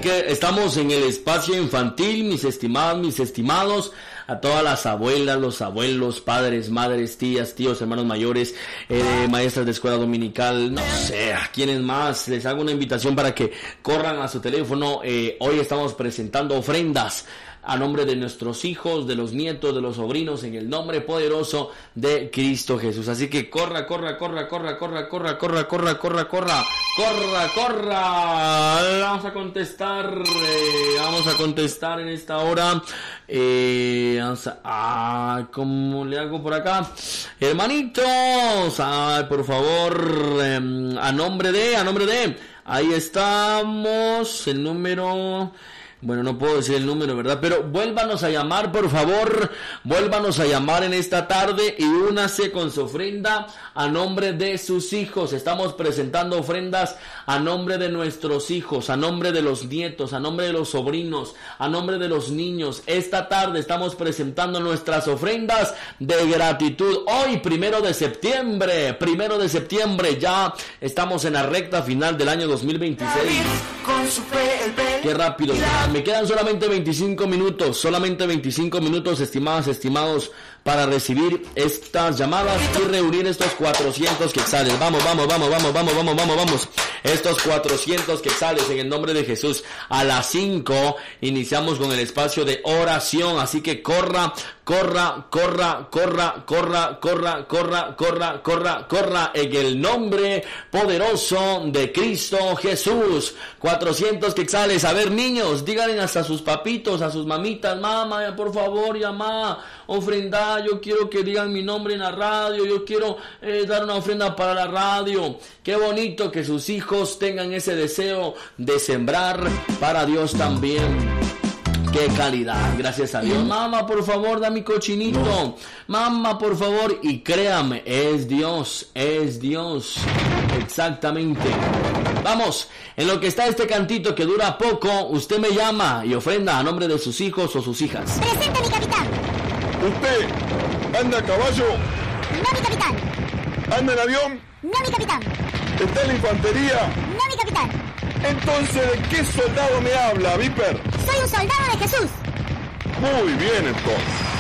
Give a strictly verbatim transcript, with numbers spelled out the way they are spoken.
que estamos en el espacio infantil, mis estimados, mis estimados, a todas las abuelas, los abuelos, padres, madres, tías, tíos, hermanos mayores, eh, maestras de escuela dominical, no sé, a quienes más, les hago una invitación para que corran a su teléfono. Eh, hoy estamos presentando ofrendas a nombre de nuestros hijos, de los nietos, de los sobrinos, en el nombre poderoso de Cristo Jesús. Así que corra, corra, corra, corra, corra, corra, corra, corra, corra, corra, corra, corra. Vamos a contestar, eh, vamos a contestar en esta hora. Eh, vamos a, ah, ¿cómo le hago por acá? Hermanitos, ay, por favor, eh, a nombre de, a nombre de, ahí estamos, el número... Bueno, no puedo decir el número, ¿verdad? Pero vuélvanos a llamar, por favor. Vuélvanos a llamar en esta tarde y únase con su ofrenda a nombre de sus hijos. Estamos presentando ofrendas a nombre de nuestros hijos, a nombre de los nietos, a nombre de los sobrinos, a nombre de los niños. Esta tarde estamos presentando nuestras ofrendas de gratitud. Hoy, primero de septiembre, primero de septiembre, ya estamos en la recta final del año dos mil veintiséis. Qué rápido. Me quedan solamente veinticinco minutos, solamente veinticinco minutos, estimadas, estimados, para recibir estas llamadas y reunir estos cuatrocientos quetzales. Vamos, vamos, vamos, vamos, vamos, vamos, vamos, vamos. Estos cuatrocientos quetzales en el nombre de Jesús. A las cinco iniciamos con el espacio de oración, así que corra, corra, corra, corra, corra, corra, corra, corra, corra, corra, en el nombre poderoso de Cristo Jesús. cuatrocientos quetzales. A ver, niños, díganle hasta a sus papitos, a sus mamitas: mamá, por favor, llama, ofrenda, yo quiero que digan mi nombre en la radio, yo quiero eh, dar una ofrenda para la radio. Qué bonito que sus hijos tengan ese deseo de sembrar para Dios también. Qué calidad, gracias a Dios. Mamá, por favor, da mi cochinito. Mamá, por favor. Y créame, es Dios, es Dios. Exactamente. Vamos, en lo que está este cantito que dura poco, usted me llama y ofrenda a nombre de sus hijos o sus hijas. Presente, mi capitán. ¿Usted anda a caballo? No, mi capitán. ¿Anda en avión? No, mi capitán. ¿Está en la infantería? No, mi capitán. Entonces, ¿de qué soldado me habla, Viper? Soy un soldado de Jesús. Muy bien, entonces.